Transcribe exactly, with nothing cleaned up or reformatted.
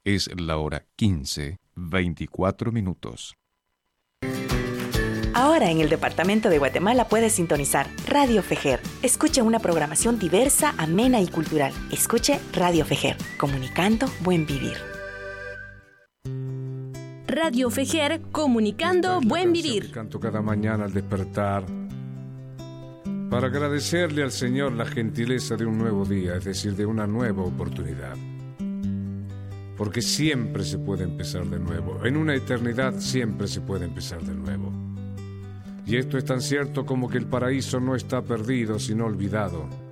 Es la hora quince, veinticuatro minutos. Ahora en el departamento de Guatemala puedes sintonizar Radio Fejer. Escuche una programación diversa, amena y cultural. Escuche Radio Fejer, comunicando buen vivir. Radio Fejer, comunicando buen vivir. Canto cada mañana al despertar para agradecerle al Señor la gentileza de un nuevo día, es decir, de una nueva oportunidad. Porque siempre se puede empezar de nuevo. En una eternidad siempre se puede empezar de nuevo. Y esto es tan cierto como que el paraíso no está perdido, sino olvidado.